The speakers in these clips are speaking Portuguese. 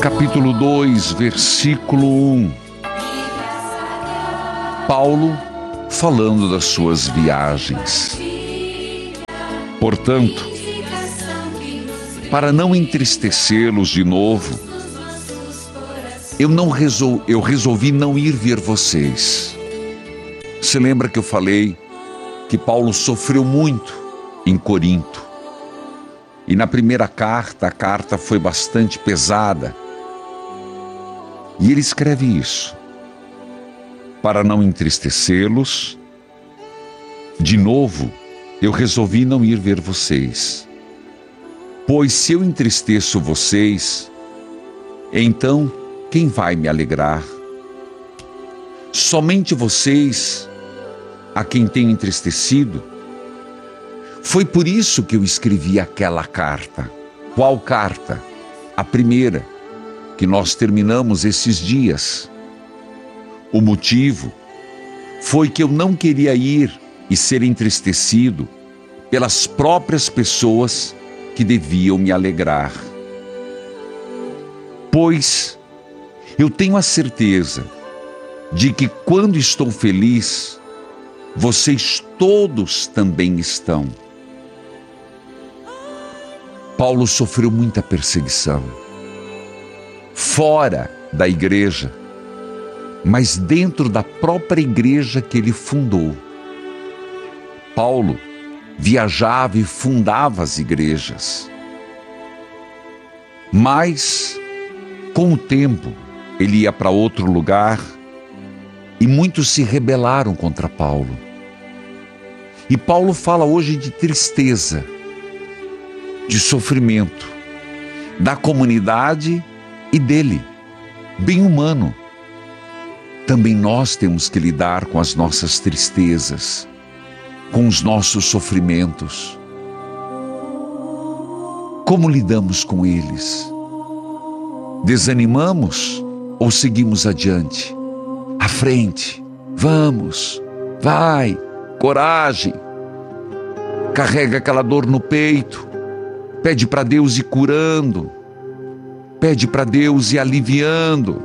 Capítulo 2, versículo 1. Paulo falando das suas viagens. Portanto, para não entristecê-los de novo, eu resolvi não ir ver vocês. Se lembra que eu falei que Paulo sofreu muito em Corinto? E na primeira carta, a carta foi bastante pesada. E ele escreve isso: para não entristecê-los, de novo, eu resolvi não ir ver vocês. Pois se eu entristeço vocês, então quem vai me alegrar? Somente vocês, a quem tenho entristecido? Foi por isso que eu escrevi aquela carta. Qual carta? A primeira, que nós terminamos esses dias. O motivo foi que eu não queria ir e ser entristecido pelas próprias pessoas que deviam me alegrar. Pois eu tenho a certeza de que quando estou feliz, vocês todos também estão. Paulo sofreu muita perseguição, fora da igreja, mas dentro da própria igreja que ele fundou. Paulo viajava e fundava as igrejas. Mas, com o tempo, ele ia para outro lugar e muitos se rebelaram contra Paulo. E Paulo fala hoje de tristeza, de sofrimento, da comunidade e dele, bem humano. Também nós temos que lidar com as nossas tristezas, com os nossos sofrimentos. Como lidamos com eles? Desanimamos ou seguimos adiante? À frente, vamos, vai, coragem. Carrega aquela dor no peito, pede para Deus ir curando, pede para Deus ir aliviando.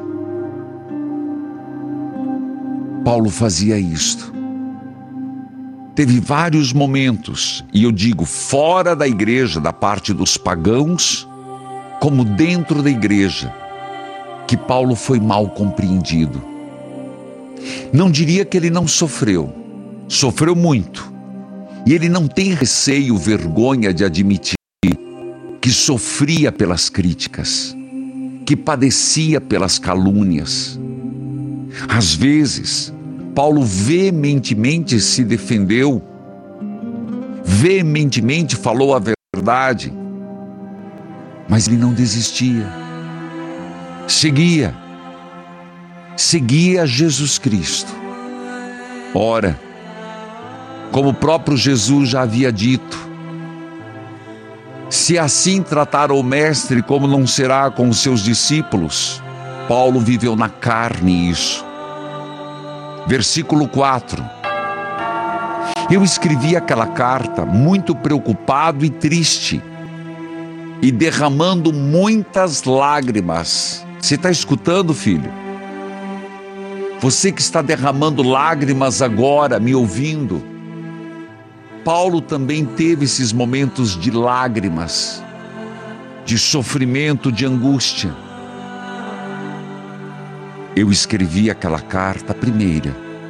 Paulo fazia isto. Teve vários momentos, e eu digo fora da igreja, da parte dos pagãos, como dentro da igreja, que Paulo foi mal compreendido. Não diria que ele não sofreu, sofreu muito. E ele não tem receio, vergonha de admitir que sofria pelas críticas, que padecia pelas calúnias. Às vezes, Paulo veementemente se defendeu, veementemente falou a verdade, mas ele não desistia. Seguia Jesus Cristo. Ora, como o próprio Jesus já havia dito, se assim tratar o Mestre, como não será com os seus discípulos? Paulo viveu na carne isso. Versículo 4. Eu escrevi aquela carta muito preocupado e triste, e derramando muitas lágrimas. Você está escutando, filho? Você que está derramando lágrimas agora, me ouvindo. Paulo também teve esses momentos de lágrimas, de sofrimento, de angústia. Eu escrevi aquela carta primeira,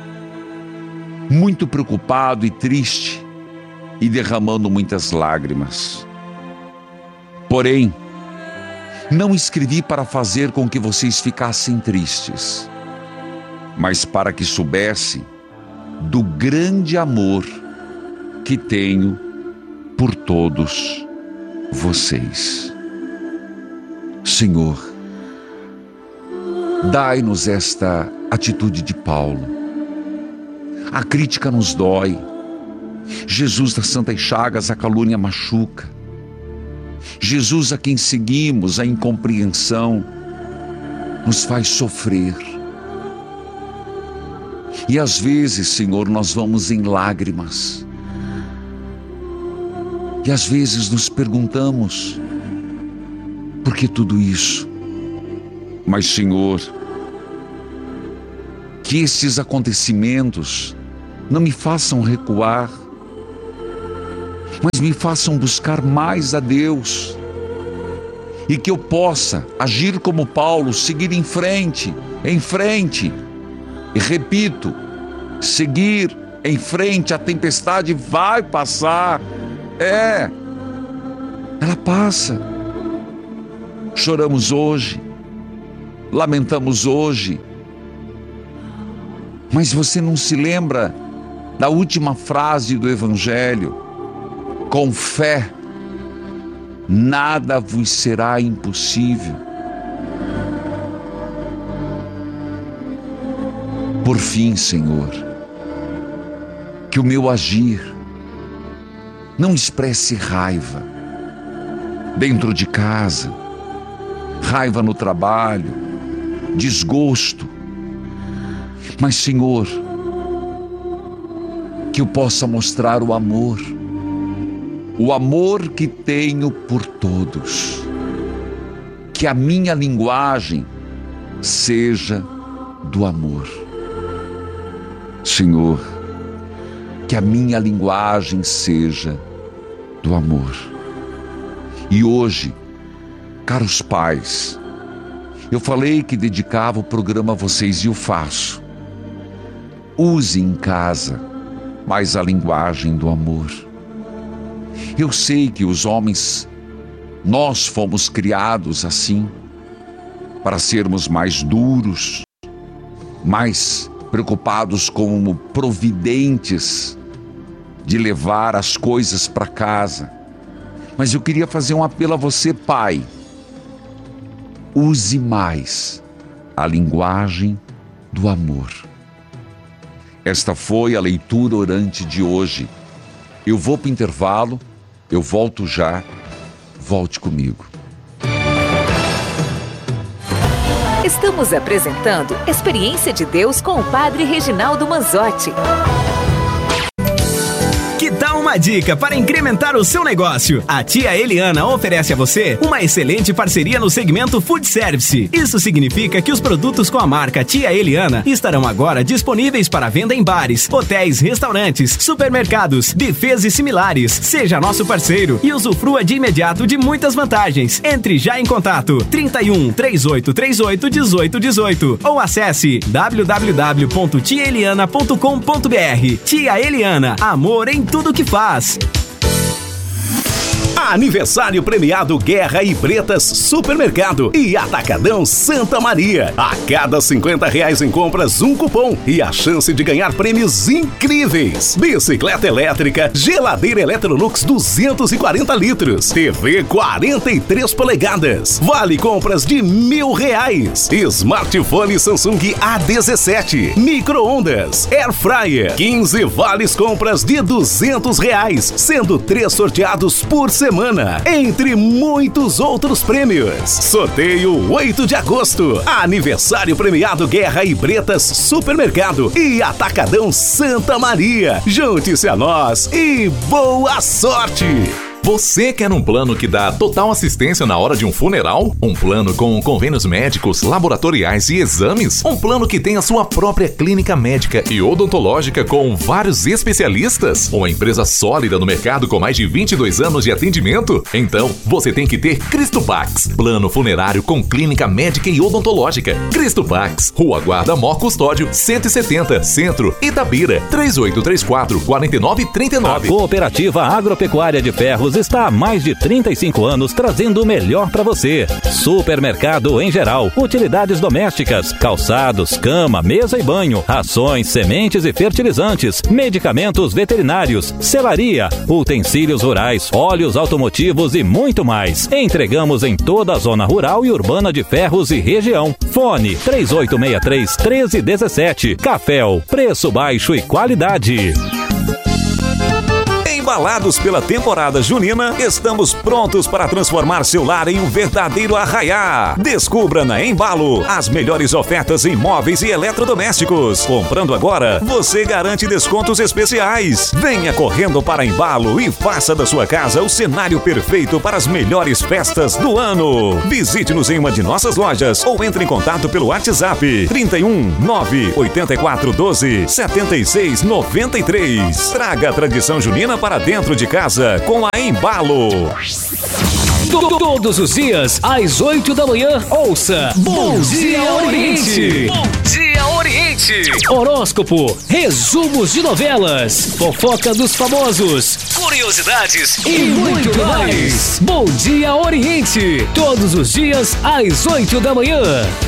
muito preocupado e triste, e derramando muitas lágrimas. Porém, não escrevi para fazer com que vocês ficassem tristes, mas para que soubessem do grande amor que tenho por todos vocês. Senhor, dai-nos esta atitude de Paulo. A crítica nos dói. Jesus das santas chagas, a calúnia machuca. Jesus a quem seguimos, a incompreensão, nos faz sofrer. E às vezes, Senhor, nós vamos em lágrimas. E às vezes nos perguntamos, por que tudo isso? Mas, Senhor, que esses acontecimentos não me façam recuar, mas me façam buscar mais a Deus, e que eu possa agir como Paulo, seguir em frente, e repito, seguir em frente. A tempestade vai passar, ela passa. Choramos hoje, lamentamos hoje, mas você não se lembra da última frase do Evangelho? Com fé, nada vos será impossível. Por fim, Senhor, que o meu agir não expresse raiva dentro de casa, raiva no trabalho, desgosto, mas, Senhor, que eu possa mostrar o amor que tenho por todos, que a minha linguagem seja do amor. Senhor, que a minha linguagem seja do amor. E hoje, caros pais, eu falei que dedicava o programa a vocês e eu faço. Use em casa mais a linguagem do amor. Eu sei que os homens, nós fomos criados assim, para sermos mais duros, mais preocupados como providentes de levar as coisas para casa. Mas eu queria fazer um apelo a você, pai. Use mais a linguagem do amor. Esta foi a leitura orante de hoje. Eu vou para o intervalo, eu volto já. Volte comigo. Estamos apresentando Experiência de Deus com o Padre Reginaldo Manzotti. Que tal uma dica para incrementar o seu negócio? A tia Eliana oferece a você uma excelente parceria no segmento Food Service. Isso significa que os produtos com a marca Tia Eliana estarão agora disponíveis para venda em bares, hotéis, restaurantes, supermercados, buffets e similares. Seja nosso parceiro e usufrua de imediato de muitas vantagens. Entre já em contato 31 3838 1818 ou acesse www.tiaeliana.com.br. Tia Eliana, amor em tudo que faz. Aniversário premiado Guerra e Bretas Supermercado e Atacadão Santa Maria. A cada R$50 em compras, um cupom e a chance de ganhar prêmios incríveis. Bicicleta elétrica, geladeira Electrolux 240 litros, TV 43 polegadas, vale compras de R$1.000, smartphone Samsung A17, micro-ondas, air fryer, 15 vales compras de R$200, sendo 3 sorteados por semana, entre muitos outros prêmios. Sorteio 8 de agosto. Aniversário premiado Guerra e Bretas Supermercado e Atacadão Santa Maria. Junte-se a nós e boa sorte! Você quer um plano que dá total assistência na hora de um funeral? Um plano com convênios médicos, laboratoriais e exames? Um plano que tem a sua própria clínica médica e odontológica com vários especialistas? Uma empresa sólida no mercado com mais de 22 anos de atendimento? Então, você tem que ter Cristopax, plano funerário com clínica médica e odontológica. Cristopax, Rua Guarda Mor Custódio, 170, Centro, Itabira, 3834-4939. A Cooperativa Agropecuária de Ferros está há mais de 35 anos trazendo o melhor para você. Supermercado em geral, utilidades domésticas, calçados, cama, mesa e banho, rações, sementes e fertilizantes, medicamentos veterinários, selaria, utensílios rurais, óleos automotivos e muito mais. Entregamos em toda a zona rural e urbana de Ferros e região. Fone 3863-1317. Caféu, preço baixo e qualidade. Embalados pela temporada junina, estamos prontos para transformar seu lar em um verdadeiro arraiá. Descubra na Embalo as melhores ofertas em móveis e eletrodomésticos. Comprando agora, você garante descontos especiais. Venha correndo para Embalo e faça da sua casa o cenário perfeito para as melhores festas do ano. Visite-nos em uma de nossas lojas ou entre em contato pelo WhatsApp 31 984 12 76 93. Traga a tradição junina para dentro de casa com a Embalo. Todos os dias, às 8 da manhã, ouça Bom Dia Oriente. Bom Dia Oriente. Horóscopo, resumos de novelas, fofoca dos famosos, curiosidades e muito mais. Bom Dia Oriente. Todos os dias, às 8 da manhã.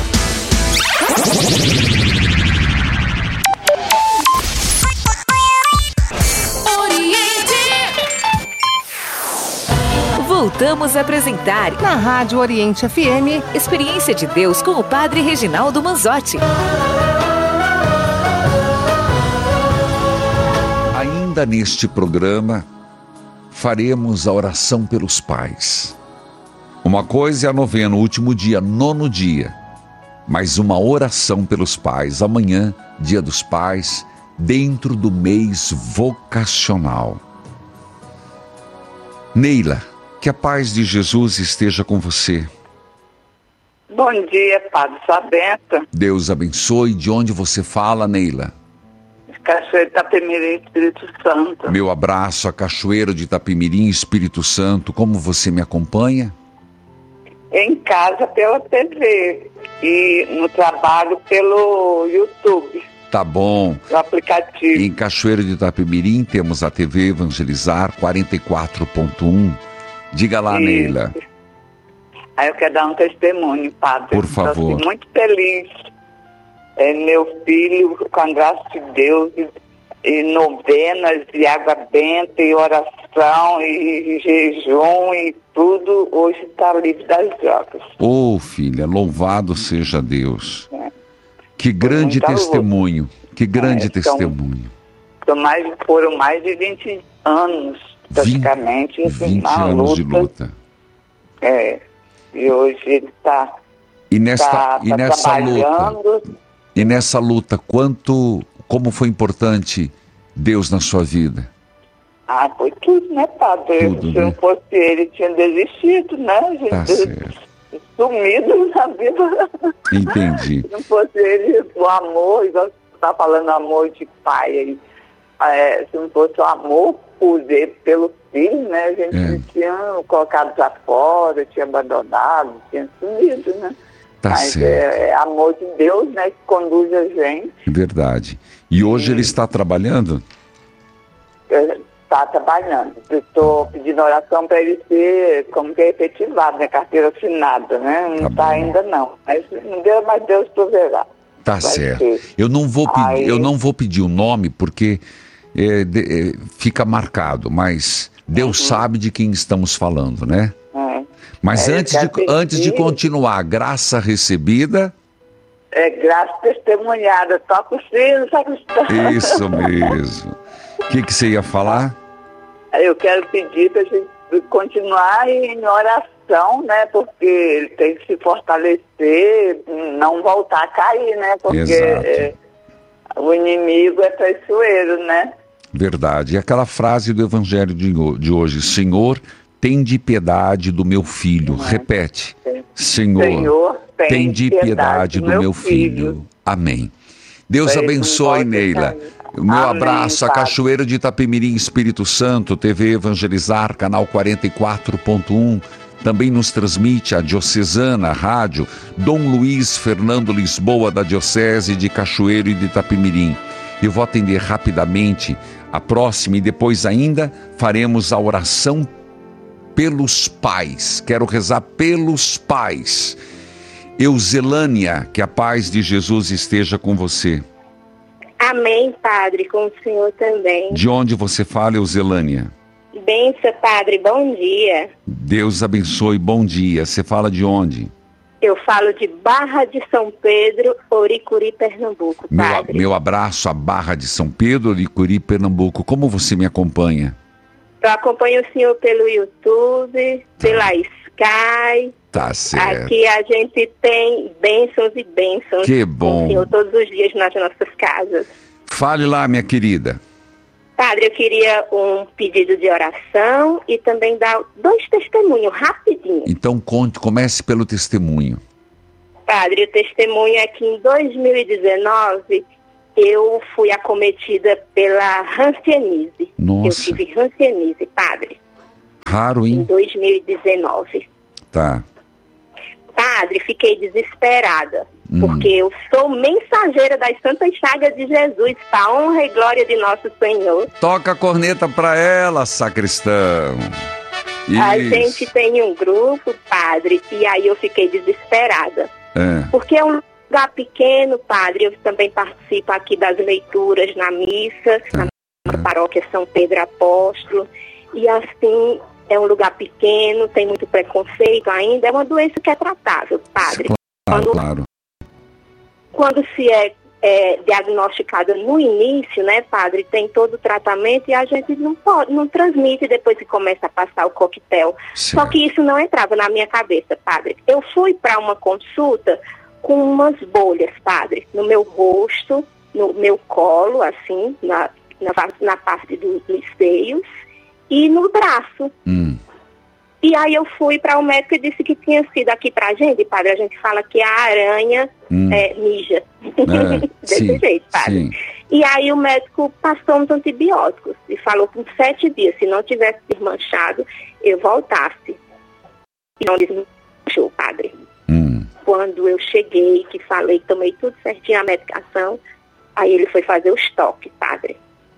Voltamos a apresentar na Rádio Oriente FM Experiência de Deus com o Padre Reginaldo Manzotti. Ainda neste programa, faremos a oração pelos pais. Uma coisa é a novena, o último dia, 9º dia. Mas uma oração pelos pais, amanhã, Dia dos Pais, dentro do mês vocacional. Neila, que a paz de Jesus esteja com você. Bom dia, Padre. Sua bênção. Deus abençoe. De onde você fala, Neila? Cachoeiro de Itapemirim, Espírito Santo. Meu abraço a Cachoeiro de Itapemirim, Espírito Santo. Como você me acompanha? Em casa pela TV e no trabalho pelo YouTube. Tá bom. O aplicativo. Em Cachoeiro de Itapemirim temos a TV Evangelizar 44.1. Diga lá, Neila. Eu quero dar um testemunho, Padre. Por favor. Estou muito feliz. Meu filho, com a graça de Deus, e novenas, e água benta, e oração, e jejum, e tudo, hoje está livre das drogas. Filha, louvado seja Deus. Que grande testemunho. Que grande testemunho. Foram mais de 20 anos. Praticamente 20 anos de luta. E hoje ele está trabalhando. E nessa luta, como foi importante Deus na sua vida? Foi tudo, né, Padre? Tudo, Se não fosse ele, tinha desistido, né? Tá certo. Sumido na vida. Entendi. Se não fosse ele, o amor, igual você está falando, amor de pai aí. Se não fosse o amor pelo filho, né? A gente tinha colocado para fora, tinha abandonado, tinha sumido, né? Tá Mas certo. é amor de Deus, né? Que conduz a gente. Verdade. E hoje ele está trabalhando? Está trabalhando. Estou pedindo oração para ele ser, como que é, efetivado, né? Carteira assinada, né? Não está ainda não. Mas Deus proverá. Tá certo. Eu não vou pedir o nome porque fica marcado, mas Deus sabe de quem estamos falando, né? Mas antes de continuar, graça recebida... graça testemunhada, toca o sino, sacristão. Isso mesmo. O que você ia falar? Eu quero pedir para a gente continuar em oração, né? Porque ele tem que se fortalecer, não voltar a cair, né? Porque o inimigo é traiçoeiro, né? Verdade. E aquela frase do Evangelho de hoje, Senhor, tende piedade do meu filho. Repete. Senhor, tende piedade do meu filho. Amém. Deus abençoe, Neila. O meu abraço a Cachoeiro de Itapemirim, Espírito Santo, TV Evangelizar, canal 44.1. Também nos transmite a Diocesana Rádio Dom Luiz Fernando Lisboa, da Diocese de Cachoeiro e de Itapemirim. Eu vou atender rapidamente a próxima e depois ainda faremos a oração pelos pais. Quero rezar pelos pais. Euzelânia, que a paz de Jesus esteja com você. Amém, Padre, com o Senhor também. De onde você fala, Euzelânia? Benção, Padre, bom dia. Deus abençoe, bom dia. Você fala de onde? Eu falo de Barra de São Pedro, Oricuri, Pernambuco, Padre. Meu abraço a Barra de São Pedro, Oricuri, Pernambuco. Como você me acompanha? Eu acompanho o senhor pelo YouTube, pela Sky. Tá certo. Aqui a gente tem bênçãos e bênçãos. Que bom. Com o senhor todos os dias nas nossas casas. Fale lá, minha querida. Padre, eu queria um pedido de oração e também dar 2 testemunhos, rapidinho. Então comece pelo testemunho. Padre, o testemunho é que em 2019 eu fui acometida pela hanseníase. Nossa. Eu tive hanseníase, padre. Raro, hein? Em 2019. Tá. Padre, fiquei desesperada, porque eu sou mensageira das Santas Chagas de Jesus, para a honra e glória de nosso Senhor. Toca a corneta pra ela, sacristão. Isso. A gente tem um grupo, padre, e aí eu fiquei desesperada. Porque é um lugar pequeno, padre, eu também participo aqui das leituras na missa, na paróquia São Pedro Apóstolo, e assim, é um lugar pequeno, tem muito preconceito ainda, é uma doença que é tratável, padre. Claro. Quando se é diagnosticada no início, né, padre, tem todo o tratamento e a gente não transmite depois que começa a passar o coquetel. Só que isso não entrava na minha cabeça, padre. Eu fui para uma consulta com umas bolhas, padre, no meu rosto, no meu colo, assim, na parte dos seios e no braço. E aí eu fui para o médico e disse que tinha sido aqui pra gente, padre, a gente fala que a aranha mija. Desse jeito, padre. Sim. E aí o médico passou uns antibióticos e falou que em 7 dias, se não tivesse desmanchado, eu voltasse. E não desmanchou, padre. Quando eu cheguei, que falei, tomei tudo certinho a medicação, aí ele foi fazer o estoque, padre.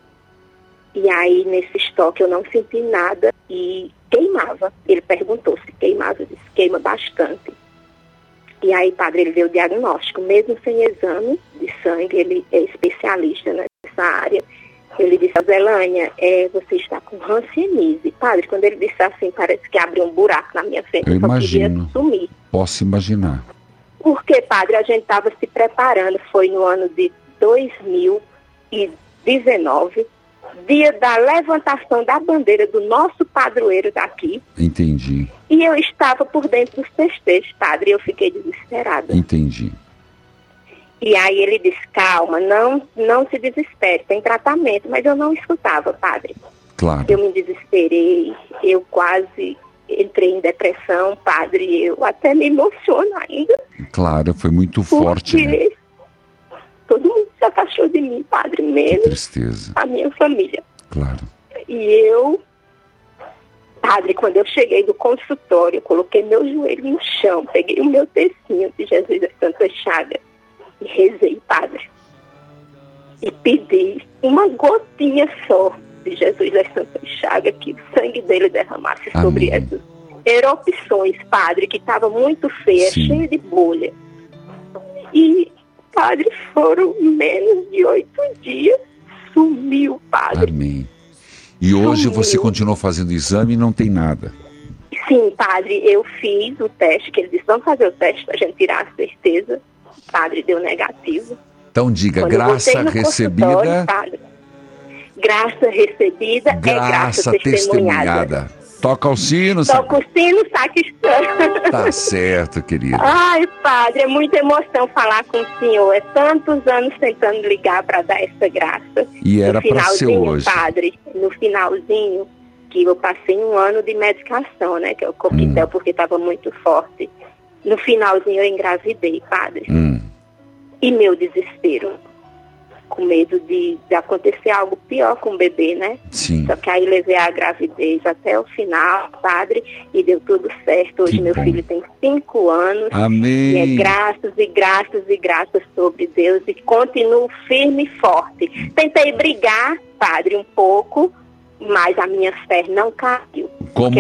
E aí, nesse estoque, eu não senti nada e queimava. Ele perguntou se queimava, eu disse, queima bastante. E aí, padre, ele deu o diagnóstico, mesmo sem exame de sangue, ele é especialista nessa área. Ele disse, Zelânia, você está com hanseníase. Padre, quando ele disse assim, parece que abriu um buraco na minha frente, eu só queria sumir. Posso imaginar. Porque, padre, a gente estava se preparando, foi no ano de 2019, dia da levantação da bandeira do nosso padroeiro daqui. Entendi. E eu estava por dentro dos festejos, padre, e eu fiquei desesperada. Entendi. E aí ele disse, calma, não se desespere, tem tratamento, mas eu não escutava, padre. Claro. Eu me desesperei, eu quase entrei em depressão, padre, eu até me emociono ainda. Claro, foi muito forte, né? Todo mundo se afastou de mim, padre, menos tristeza. A minha família. Claro. E eu, padre, quando eu cheguei do consultório, eu coloquei meu joelho no chão, peguei o meu tecinho de Jesus das Santas Chagas e rezei, padre. E pedi uma gotinha só de Jesus das Santas Chagas, que o sangue dele derramasse sobre essas erupções, padre, que estava muito feia, cheia de bolha. E, padre, foram menos de 8 dias, sumiu, padre. Amém. E hoje você continuou fazendo exame e não tem nada? Sim, padre, eu fiz o teste, que ele disse, vamos fazer o teste para a gente tirar a certeza. Padre, deu negativo. Então diga, graça recebida... Padre, graça recebida é graça testemunhada. Toca o sino, Toca o sino, sacristão. Tá certo, querida. Ai, padre, é muita emoção falar com o senhor. É tantos anos tentando ligar para dar essa graça. E era para ser hoje. Padre, no finalzinho, que eu passei 1 ano de medicação, né? Que é o coquetel, porque estava muito forte. No finalzinho eu engravidei, padre. E meu desespero, com medo de acontecer algo pior com o bebê, né? Sim. Só que aí levei a gravidez até o final, padre, e deu tudo certo. Hoje meu filho tem 5 anos. Amém. E é graças e graças e graças sobre Deus e continuo firme e forte. Tentei brigar, padre, um pouco, mas a minha fé não caiu. Como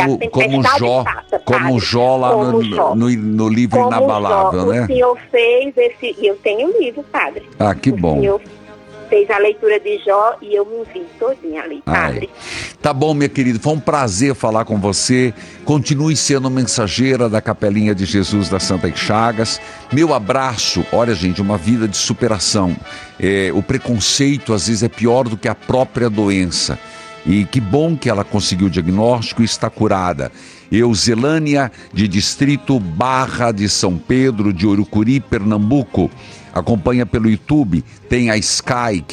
Jó lá no livro como Inabalável, né? O senhor fez esse... E eu tenho um livro, padre. Ah, que bom. O senhor fez a leitura de Jó e eu me vi todinha ali, padre. Tá bom, minha querida, foi um prazer falar com você. Continue sendo mensageira da Capelinha de Jesus das Santas Chagas. Meu abraço. Olha, gente, uma vida de superação. O preconceito às vezes é pior do que a própria doença. E que bom que ela conseguiu o diagnóstico e está curada. Euzelânia, de Distrito Barra de São Pedro, de Urucuri, Pernambuco. Acompanha pelo YouTube, tem a Sky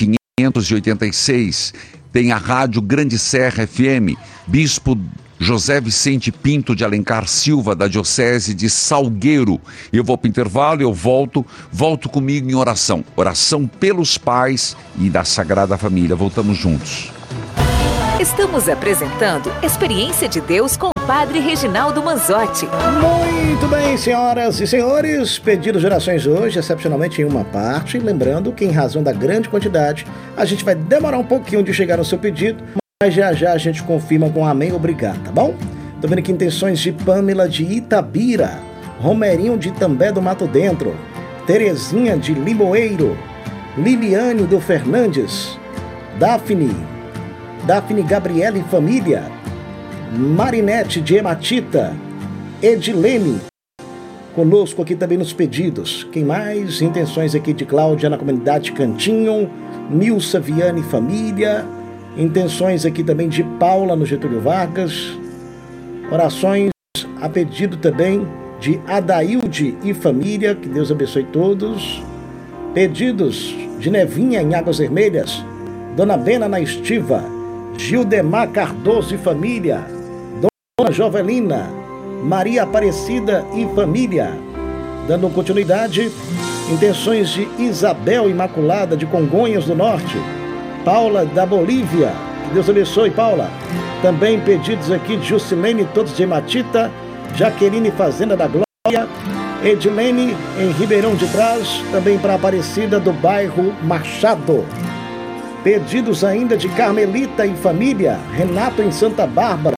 586, tem a Rádio Grande Serra FM, Bispo José Vicente Pinto de Alencar Silva, da Diocese de Salgueiro. Eu vou para o intervalo, eu volto comigo em oração. Oração pelos pais e da Sagrada Família. Voltamos juntos. Estamos apresentando Experiência de Deus com o Padre Reginaldo Manzotti. Muito bem, senhoras e senhores, pedidos de orações hoje, excepcionalmente em uma parte. Lembrando que em razão da grande quantidade, a gente vai demorar um pouquinho de chegar no seu pedido, mas já já a gente confirma com amém, obrigado, tá bom? Tô vendo aqui intenções de Pâmela de Itabira, Romerinho de També do Mato Dentro, Terezinha de Limoeiro, Liliane do Fernandes, Daphne Gabriela e família, Marinete de Hematita, Edilene, conosco aqui também nos pedidos. Quem mais? Intenções aqui de Cláudia na comunidade Cantinho, Nilsa Viane e família, intenções aqui também de Paula no Getúlio Vargas, orações a pedido também de Adailde e família, que Deus abençoe todos, pedidos de Nevinha em Águas Vermelhas, Dona Bena na Estiva, Gildemar Cardoso e família, Dona Jovelina, Maria Aparecida e família. Dando continuidade, intenções de Isabel Imaculada de Congonhas do Norte, Paula da Bolívia, que Deus abençoe, Paula. Também pedidos aqui de Juscelene, todos de Hematita, Jaqueline Fazenda da Glória, Edilene em Ribeirão de Trás, também para Aparecida do bairro Machado. Pedidos ainda de Carmelita e família, Renato em Santa Bárbara,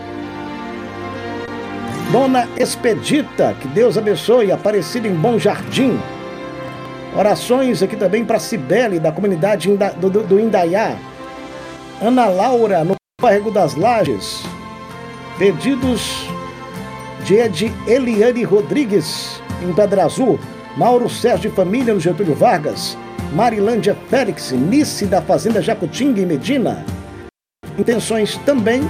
Dona Expedita, que Deus abençoe, Aparecida em Bom Jardim. Orações aqui também para Cibele, da comunidade do Indaiá, Ana Laura, no Córrego das Lajes. Pedidos de Eliane Rodrigues, em Pedra Azul, Mauro Sérgio e família, no Getúlio Vargas, Marilândia Félix, Nice da Fazenda Jacutinga em Medina. Intenções também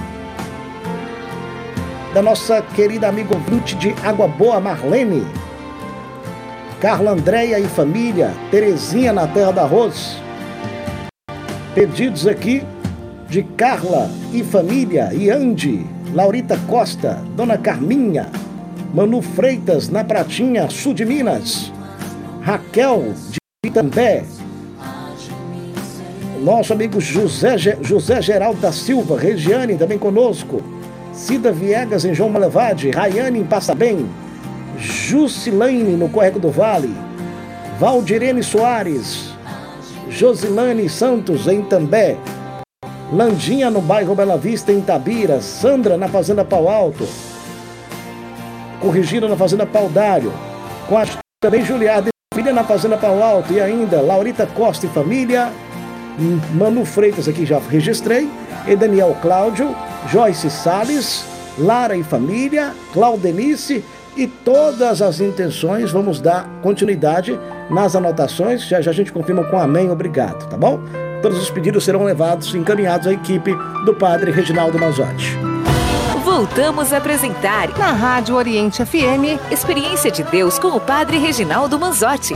da nossa querida amiga ouvinte de Água Boa, Marlene, Carla Andréia e família, Terezinha na Terra da Arroz. Pedidos aqui de Carla e família, Iande, Laurita Costa, Dona Carminha, Manu Freitas na Pratinha, sul de Minas, Raquel de Itambé, nosso amigo José Geraldo da Silva, Regiane também conosco, Cida Viegas em João Malevade, Rayane em Passabem, Jusilane no Córrego do Vale, Valdirene Soares, Josilane Santos em També, Landinha no bairro Bela Vista em Itabira, Sandra na Fazenda Pau Alto, Corrigida na Fazenda Pau Dário, com a também Juliada e filha na Fazenda Pau Alto, e ainda Laurita Costa e família, Manu Freitas aqui já registrei, e Daniel Cláudio, Joyce Salles, Lara e família, Claudenice e todas as intenções. Vamos dar continuidade nas anotações, já a gente confirma com amém, obrigado, tá bom? Todos os pedidos serão levados, encaminhados à equipe do Padre Reginaldo Manzotti. Voltamos a apresentar na Rádio Oriente FM, Experiência de Deus com o Padre Reginaldo Manzotti.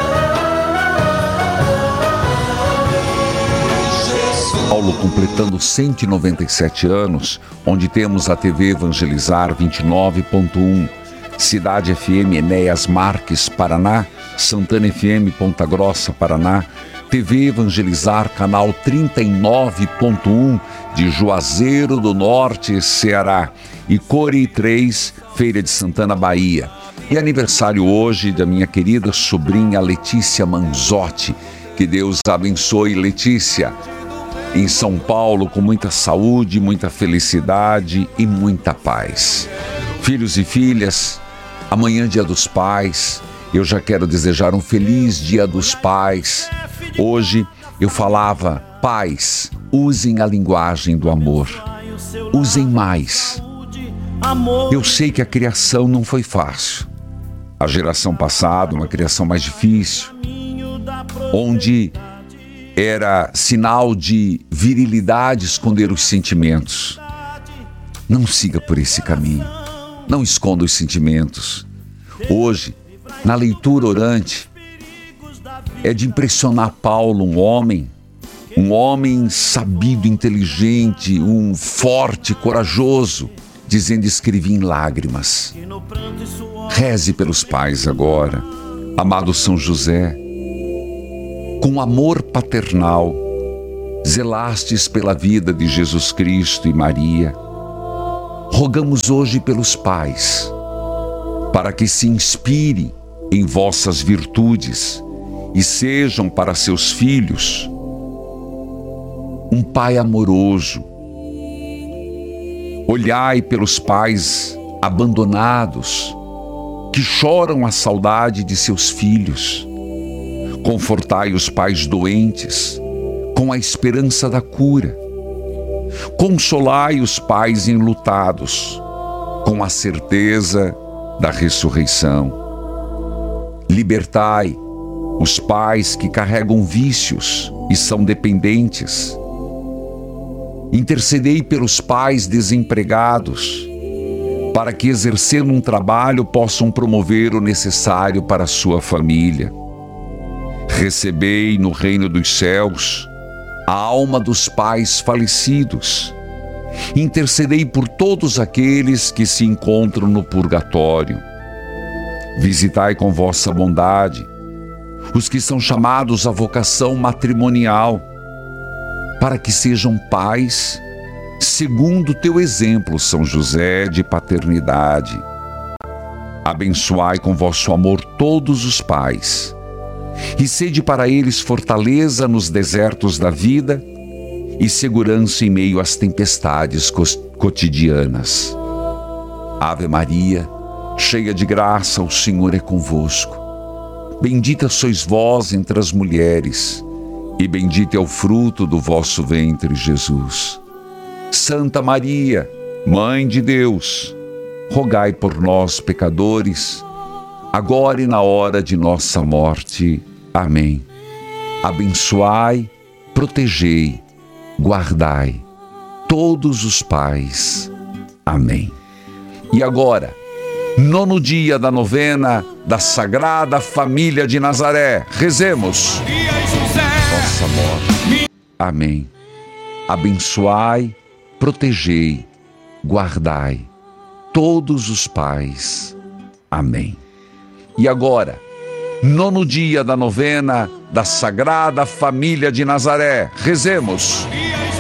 Paulo completando 197 anos, onde temos a TV Evangelizar 29.1, Cidade FM Enéas Marques, Paraná, Santana FM Ponta Grossa, Paraná, TV Evangelizar canal 39.1 de Juazeiro do Norte, Ceará, e Core 3, Feira de Santana, Bahia. E aniversário hoje da minha querida sobrinha Letícia Manzotti. Que Deus abençoe Letícia. Em São Paulo, com muita saúde, muita felicidade e muita paz. Filhos e filhas, amanhã Dia dos Pais, eu já quero desejar um feliz Dia dos Pais. Hoje eu falava, pais, usem a linguagem do amor, usem mais. Eu sei que a criação não foi fácil. A geração passada, uma criação mais difícil, onde era sinal de virilidade esconder os sentimentos. Não siga por esse caminho. Não esconda os sentimentos. Hoje, na leitura orante, é de impressionar Paulo, um homem sabido, inteligente, um forte, corajoso, dizendo: escrevi em lágrimas. Reze pelos pais agora, amado São José. Com amor paternal, zelastes pela vida de Jesus Cristo e Maria. Rogamos hoje pelos pais, para que se inspirem em vossas virtudes e sejam para seus filhos um pai amoroso. Olhai pelos pais abandonados, que choram a saudade de seus filhos. Confortai os pais doentes com a esperança da cura. Consolai os pais enlutados com a certeza da ressurreição. Libertai os pais que carregam vícios e são dependentes. Intercedei pelos pais desempregados, para que, exercendo um trabalho, possam promover o necessário para a sua família. Recebei no reino dos céus a alma dos pais falecidos. Intercedei por todos aqueles que se encontram no purgatório. Visitai com vossa bondade os que são chamados à vocação matrimonial, para que sejam pais segundo o teu exemplo, São José, de paternidade. Abençoai com vosso amor todos os pais, e sede para eles fortaleza nos desertos da vida e segurança em meio às tempestades cotidianas. Ave Maria, cheia de graça, o Senhor é convosco. Bendita sois vós entre as mulheres, e bendito é o fruto do vosso ventre, Jesus. Santa Maria, Mãe de Deus, rogai por nós, pecadores, agora e na hora de nossa morte. Amém. Abençoai, protegei, guardai todos os pais. Amém. E agora, 9º dia da novena da Sagrada Família de Nazaré, rezemos. Nossa morte. Amém. Abençoai, protegei, guardai todos os pais. Amém. E agora, 9º dia da novena da Sagrada Família de Nazaré, rezemos.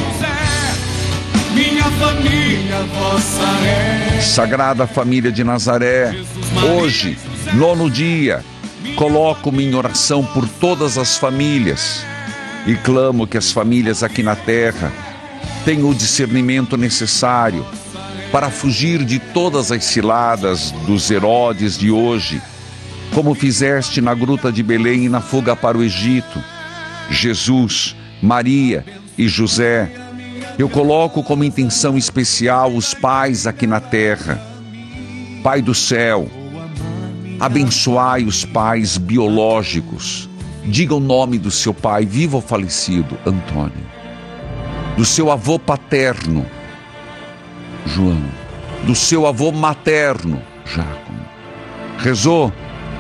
Minha família, vossa é. Sagrada Família de Nazaré, hoje, 9º dia, coloco-me em oração por todas as famílias e clamo que as famílias aqui na terra tenham o discernimento necessário para fugir de todas as ciladas dos Herodes de hoje, como fizeste na Gruta de Belém e na fuga para o Egito. Jesus, Maria e José, eu coloco como intenção especial os pais aqui na terra. Pai do céu, abençoai os pais biológicos. Diga o nome do seu pai, vivo ou falecido, Antônio. Do seu avô paterno, João. Do seu avô materno, Jácomo. Rezou?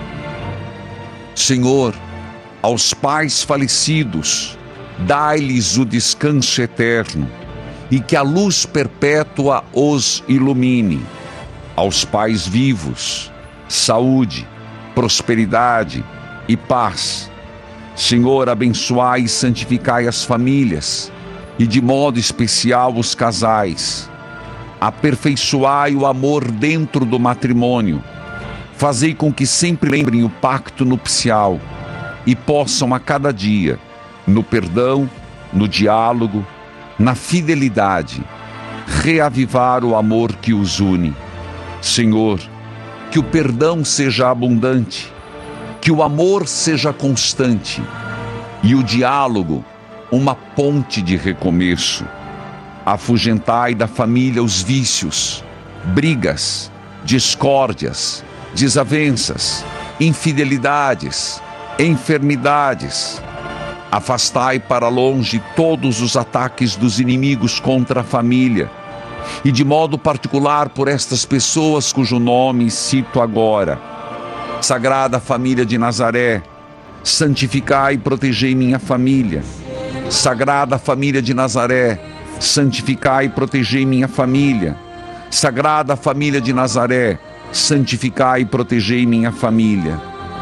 Senhor, aos pais falecidos, dai-lhes o descanso eterno e que a luz perpétua os ilumine. Aos pais vivos, saúde, prosperidade e paz. Senhor, abençoai e santificai as famílias e de modo especial os casais. Aperfeiçoai o amor dentro do matrimônio. Fazei com que sempre lembrem o pacto nupcial e possam a cada dia, no perdão, no diálogo, na fidelidade, reavivar o amor que os une. Senhor, que o perdão seja abundante, que o amor seja constante e o diálogo uma ponte de recomeço. Afugentai da família os vícios, brigas, discórdias, desavenças, infidelidades, enfermidades. Afastai para longe todos os ataques dos inimigos contra a família, e de modo particular por estas pessoas cujo nome cito agora. Sagrada Família de Nazaré, santificai e protegei minha família. Sagrada Família de Nazaré, santificai e protegei minha família. Sagrada Família de Nazaré, santificai e protegei minha família.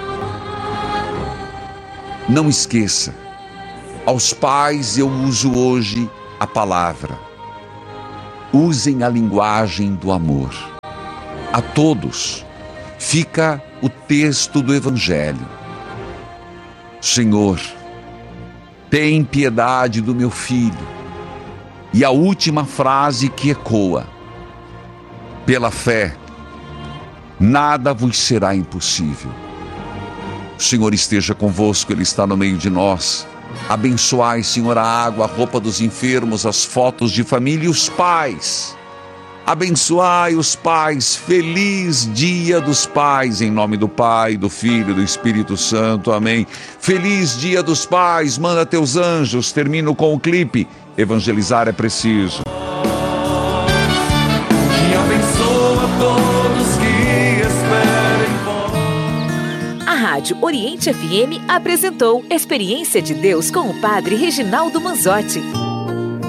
Não esqueça, aos pais eu uso hoje a palavra. Usem a linguagem do amor. A todos fica o texto do Evangelho. Senhor, tem piedade do meu filho. E a última frase que ecoa: pela fé, nada vos será impossível. O Senhor esteja convosco, Ele está no meio de nós. Abençoai, Senhor, a água, a roupa dos enfermos, as fotos de família e os pais. Abençoai os pais. Feliz Dia dos Pais, em nome do Pai, do Filho e do Espírito Santo. Amém. Feliz Dia dos Pais. Manda teus anjos. Termino com o clipe. Evangelizar é preciso. E abençoa todos que esperem por... A Rádio Oriente FM apresentou Experiência de Deus com o Padre Reginaldo Manzotti.